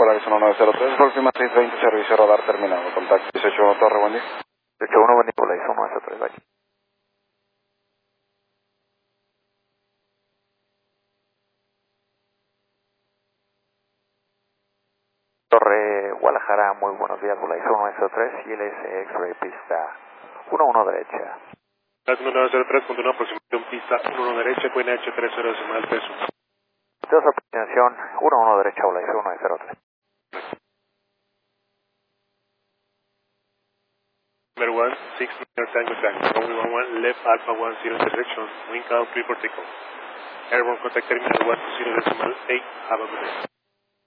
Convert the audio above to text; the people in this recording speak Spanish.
Horizon 903, próxima 620, servicio radar terminado. Contacto 181 Torre, buen día. 181 buen día, Horizon 903, vaya. Torre Guadalajara, muy buenos días, Horizon 903, ILS X-Ray, pista 11 derecha. 903, continúa aproximación pista 11 derecha, cuena H30 decimal peso. Dos aproximación 11 derecha, Horizon 903. Number 1, 6 meter tango tango, runway 11, left Alpha 10 direction, wind calm 3 vertical. Airborne contact terminal 120 decimal 8, have a good day.